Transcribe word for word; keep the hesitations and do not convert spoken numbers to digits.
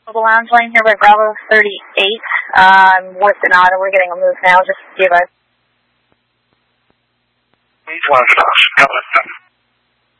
The lounge lane here by Bravo thirty-eight. Um, with the nod, we're getting a move now. Just give us. One stop.